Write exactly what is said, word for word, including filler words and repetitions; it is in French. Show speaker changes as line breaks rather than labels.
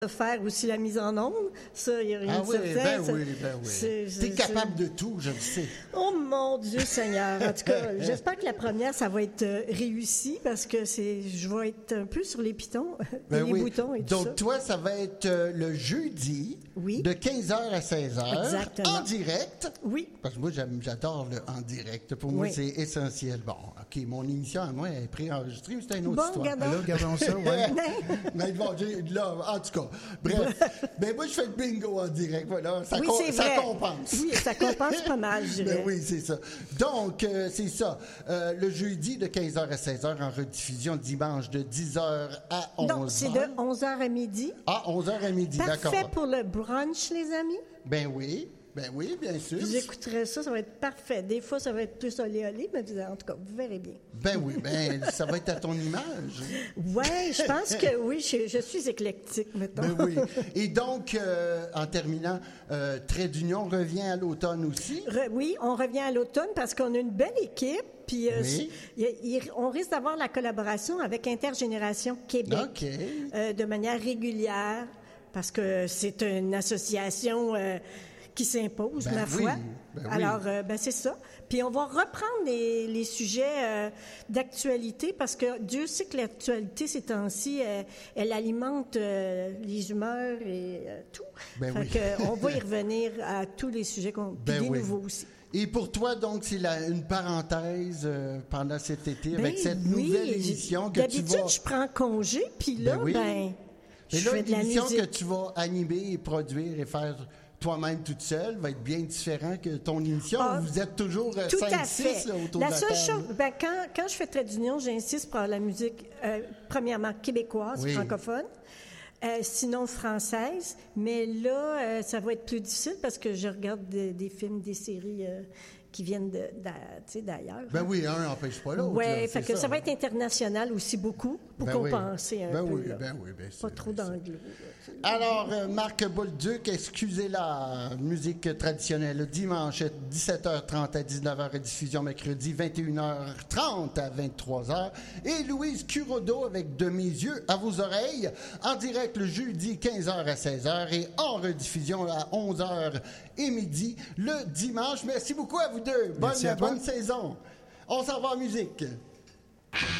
faire aussi la mise en onde. Ça, il n'y a rien
Ah
de
oui,
certain.
ben
Ça,
oui, ben oui.
c'est-
T'es
c'est-
capable de tout, je le sais.
Oh mon Dieu Seigneur! En tout cas, j'espère que la première, ça va être euh, réussi parce que c'est, je vais être un peu sur les pitons,
Ben
les
oui.
boutons et tout
Donc,
ça.
toi, ça va être euh, le jeudi
Oui.
de quinze heures à seize heures
Exactement.
en direct.
Oui.
Parce que moi, j'aime- j'adore le en direct. Pour moi,
Oui.
c'est essentiel. Bon, OK, mon émission à moi est préenregistrée, mais c'est une autre
Bon,
histoire.
regardons.
Alors, regardons ça, ouais.
Mais bon, j'ai- là, en tout cas, bref. Ben moi, je fais le bingo en direct, voilà. Ça,
Oui,
com-
c'est
ça
vrai.
compense.
Oui, ça compense pas mal, je dirais.
Ben oui, c'est ça. Donc, euh, c'est ça. Euh, le jeudi de quinze heures à seize heures en rediffusion, dimanche de dix heures à onze heures.
Donc, c'est de onze heures à midi.
Ah, onze heures à midi, d'accord.
Parfait pour le brunch, les amis.
Ben oui, ben oui, bien sûr.
J'écouterai ça, ça va être parfait. Des fois, ça va être plus olé-olé, mais en tout cas, vous verrez bien.
Ben oui, ben ça va être à ton image.
Oui, je pense que oui, je, je suis éclectique, mettons.
Ben oui. Et donc, euh, en terminant, euh, Trait d'Union revient à l'automne aussi.
Re- oui, on revient à l'automne parce qu'on a une belle équipe. Puis euh,
Oui.
il- il- on risque d'avoir la collaboration avec Intergénération Québec
OK.
euh, de manière régulière parce que c'est une association euh, qui s'impose,
Ben
ma
oui,
foi.
ben oui.
Alors, euh, ben, c'est ça. Puis on va reprendre les, les sujets euh, d'actualité parce que Dieu sait que l'actualité, ces temps-ci, euh, elle alimente euh, les humeurs et euh, tout.
Ben
fait
oui.
que, on va y revenir à tous les sujets, qu'on, puis
Ben
des
oui.
nouveaux aussi.
Et pour toi, donc, c'est la- une parenthèse euh, pendant cet été avec
Ben
cette
oui,
nouvelle
j'ai-
émission que tu
D'habitude,
vas...
je prends congé, puis là,
Ben oui.
ben, je
Et là,
fais de la
l'émission
musique.
que tu vas animer et produire et faire toi-même toute seule va être bien différent que ton émission.
Ah,
Vous êtes toujours euh,
Tout à
cinq
fait.
six là, autour
La
de la
seule
table.
chose, ben, quand, quand je fais trait d'union, j'insiste pour la musique, euh, premièrement québécoise,
Oui.
francophone, euh, sinon française. Mais là, euh, ça va être plus difficile parce que je regarde de- des films, des séries euh, qui viennent de, d'a- tu sais, d'ailleurs.
Ben oui, un n'empêche pas l'autre.
Oui,
là,
fait
c'est
que ça. va être international aussi beaucoup pour
Ben oui.
compenser un
Ben
peu.
oui,
là.
ben oui, ben
Pas
c'est-
trop
ben c'est-
d'anglais.
Alors, euh, Marc Bolduc, excusez-la, musique traditionnelle, dimanche dix-sept heures trente à dix-neuf heures, diffusion mercredi vingt et une heures trente à vingt-trois heures, et Louise Curodo avec De mes yeux à vos oreilles, en direct le jeudi quinze heures à seize heures et en rediffusion à onze heures et midi le dimanche. Merci beaucoup à vous deux. Bonne,
Merci à toi.
bonne saison. On s'en va en musique.